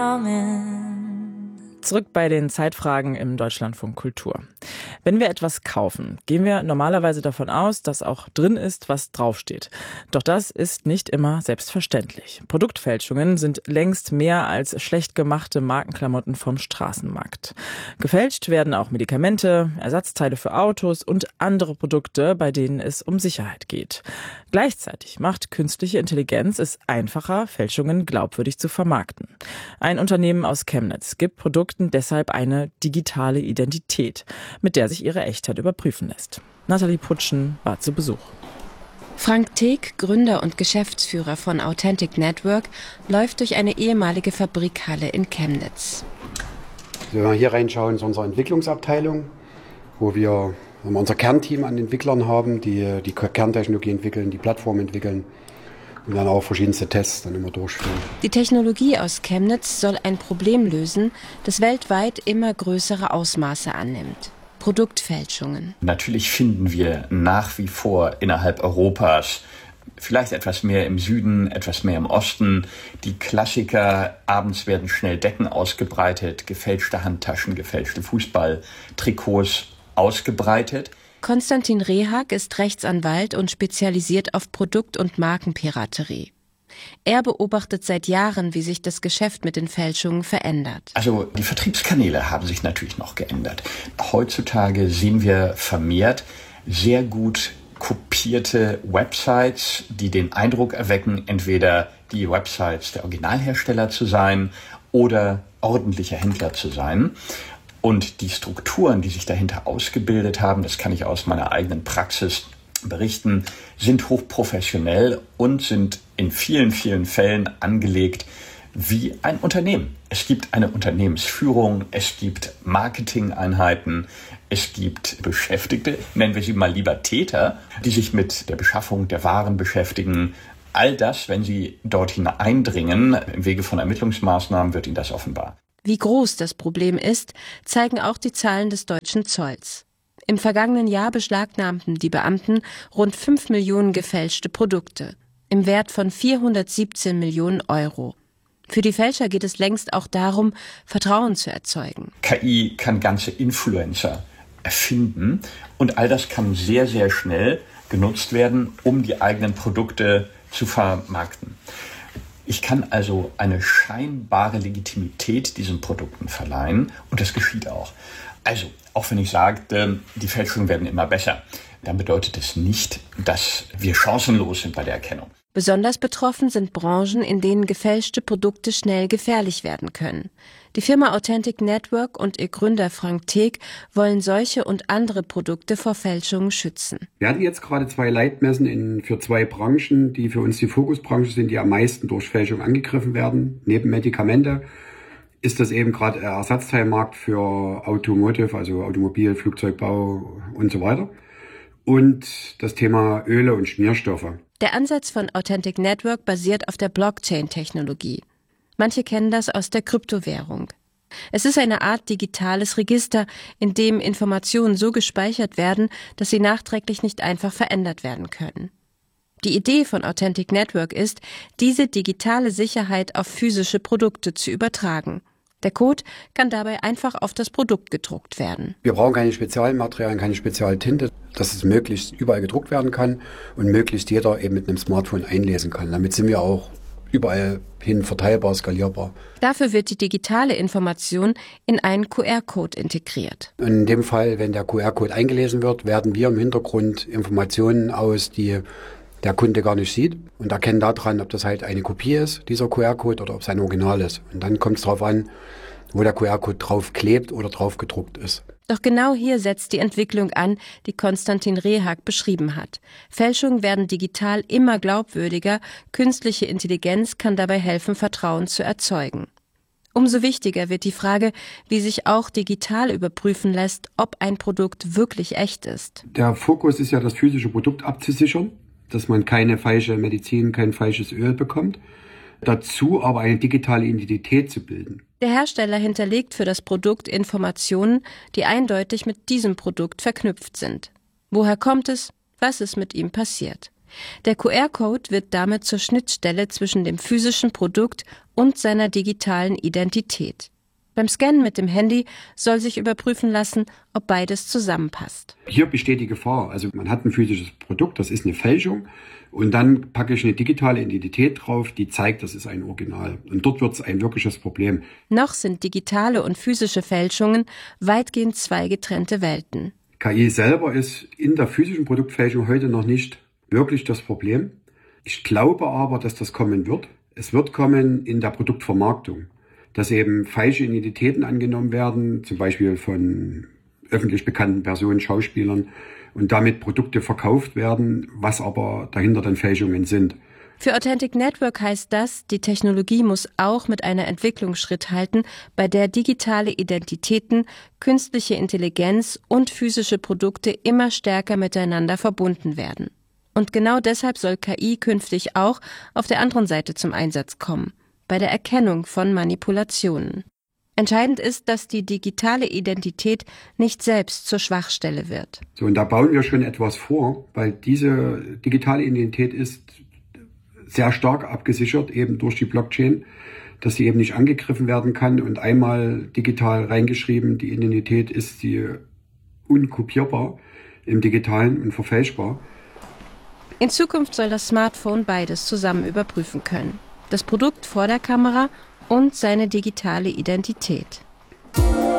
Zurück bei den Zeitfragen im Deutschlandfunk Kultur. Wenn wir etwas kaufen, gehen wir normalerweise davon aus, dass auch drin ist, was draufsteht. Doch das ist nicht immer selbstverständlich. Produktfälschungen sind längst mehr als schlecht gemachte Markenklamotten vom Straßenmarkt. Gefälscht werden auch Medikamente, Ersatzteile für Autos und andere Produkte, bei denen es um Sicherheit geht. Gleichzeitig macht künstliche Intelligenz es einfacher, Fälschungen glaubwürdig zu vermarkten. Ein Unternehmen aus Chemnitz gibt Produkten deshalb eine digitale Identität, mit der sich ihre Echtheit überprüfen lässt. Nathalie Putschen war zu Besuch. Frank Teek, Gründer und Geschäftsführer von Authentic Network, läuft durch eine ehemalige Fabrikhalle in Chemnitz. Wenn wir hier reinschauen, ist unsere Entwicklungsabteilung, wo wir unser Kernteam an Entwicklern haben, die die Kerntechnologie entwickeln, die Plattform entwickeln und dann auch verschiedenste Tests dann immer durchführen. Die Technologie aus Chemnitz soll ein Problem lösen, das weltweit immer größere Ausmaße annimmt. Produktfälschungen. Natürlich finden wir nach wie vor innerhalb Europas, vielleicht etwas mehr im Süden, etwas mehr im Osten, die Klassiker. Abends werden schnell Decken ausgebreitet, gefälschte Handtaschen, gefälschte Fußballtrikots ausgebreitet. Konstantin Rehag ist Rechtsanwalt und spezialisiert auf Produkt- und Markenpiraterie. Er beobachtet seit Jahren, wie sich das Geschäft mit den Fälschungen verändert. Also die Vertriebskanäle haben sich natürlich noch geändert. Heutzutage sehen wir vermehrt sehr gut kopierte Websites, die den Eindruck erwecken, entweder die Websites der Originalhersteller zu sein oder ordentlicher Händler zu sein. Und die Strukturen, die sich dahinter ausgebildet haben, das kann ich aus meiner eigenen Praxis berichten, sind hochprofessionell und sind in vielen, vielen Fällen angelegt wie ein Unternehmen. Es gibt eine Unternehmensführung, es gibt Marketingeinheiten, es gibt Beschäftigte, nennen wir sie mal lieber Täter, die sich mit der Beschaffung der Waren beschäftigen. All das, wenn sie dorthin eindringen, im Wege von Ermittlungsmaßnahmen, wird ihnen das offenbar. Wie groß das Problem ist, zeigen auch die Zahlen des deutschen Zolls. Im vergangenen Jahr beschlagnahmten die Beamten rund 5 Millionen gefälschte Produkte im Wert von 417 Millionen Euro. Für die Fälscher geht es längst auch darum, Vertrauen zu erzeugen. KI kann ganze Influencer erfinden und all das kann sehr, sehr schnell genutzt werden, um die eigenen Produkte zu vermarkten. Ich kann also eine scheinbare Legitimität diesen Produkten verleihen und das geschieht auch. Also, auch wenn ich sagte, die Fälschungen werden immer besser, dann bedeutet es nicht, dass wir chancenlos sind bei der Erkennung. Besonders betroffen sind Branchen, in denen gefälschte Produkte schnell gefährlich werden können. Die Firma Authentic Network und ihr Gründer Frank Teek wollen solche und andere Produkte vor Fälschungen schützen. Wir hatten jetzt gerade 2 Leitmessen für 2 Branchen, die für uns die Fokusbranche sind, die am meisten durch Fälschung angegriffen werden. Neben Medikamente ist das eben gerade der Ersatzteilmarkt für Automotive, also Automobil, Flugzeugbau und so weiter. Und das Thema Öle und Schmierstoffe. Der Ansatz von Authentic Network basiert auf der Blockchain-Technologie. Manche kennen das aus der Kryptowährung. Es ist eine Art digitales Register, in dem Informationen so gespeichert werden, dass sie nachträglich nicht einfach verändert werden können. Die Idee von Authentic Network ist, diese digitale Sicherheit auf physische Produkte zu übertragen. Der Code kann dabei einfach auf das Produkt gedruckt werden. Wir brauchen keine Spezialmaterialien, keine Spezialtinte, dass es möglichst überall gedruckt werden kann und möglichst jeder eben mit einem Smartphone einlesen kann. Damit sind wir auch überall hin verteilbar, skalierbar. Dafür wird die digitale Information in einen QR-Code integriert. Und in dem Fall, wenn der QR-Code eingelesen wird, werden wir im Hintergrund Informationen aus, die der Kunde gar nicht sieht und erkennen daran, ob das halt eine Kopie ist, dieser QR-Code, oder ob es ein Original ist. Und dann kommt es darauf an, wo der QR-Code drauf klebt oder drauf gedruckt ist. Doch genau hier setzt die Entwicklung an, die Konstantin Rehag beschrieben hat. Fälschungen werden digital immer glaubwürdiger, künstliche Intelligenz kann dabei helfen, Vertrauen zu erzeugen. Umso wichtiger wird die Frage, wie sich auch digital überprüfen lässt, ob ein Produkt wirklich echt ist. Der Fokus ist ja, das physische Produkt abzusichern, dass man keine falsche Medizin, kein falsches Öl bekommt. Dazu aber eine digitale Identität zu bilden. Der Hersteller hinterlegt für das Produkt Informationen, die eindeutig mit diesem Produkt verknüpft sind. Woher kommt es? Was ist mit ihm passiert? Der QR-Code wird damit zur Schnittstelle zwischen dem physischen Produkt und seiner digitalen Identität. Beim Scannen mit dem Handy soll sich überprüfen lassen, ob beides zusammenpasst. Hier besteht die Gefahr. Also man hat ein physisches Produkt, das ist eine Fälschung. Und dann packe ich eine digitale Identität drauf, die zeigt, das ist ein Original. Und dort wird es ein wirkliches Problem. Noch sind digitale und physische Fälschungen weitgehend zwei getrennte Welten. KI selber ist in der physischen Produktfälschung heute noch nicht wirklich das Problem. Ich glaube aber, dass das kommen wird. Es wird kommen in der Produktvermarktung, dass eben falsche Identitäten angenommen werden, zum Beispiel von öffentlich bekannten Personen, Schauspielern, und damit Produkte verkauft werden, was aber dahinter dann Fälschungen sind. Für Authentic Network heißt das, die Technologie muss auch mit einer Entwicklung Schritt halten, bei der digitale Identitäten, künstliche Intelligenz und physische Produkte immer stärker miteinander verbunden werden. Und genau deshalb soll KI künftig auch auf der anderen Seite zum Einsatz kommen, bei der Erkennung von Manipulationen. Entscheidend ist, dass die digitale Identität nicht selbst zur Schwachstelle wird. So, und da bauen wir schon etwas vor, weil diese digitale Identität ist sehr stark abgesichert, eben durch die Blockchain, dass sie eben nicht angegriffen werden kann. Und einmal digital reingeschrieben, die Identität ist sie unkopierbar im Digitalen und verfälschbar. In Zukunft soll das Smartphone beides zusammen überprüfen können. Das Produkt vor der Kamera und seine digitale Identität.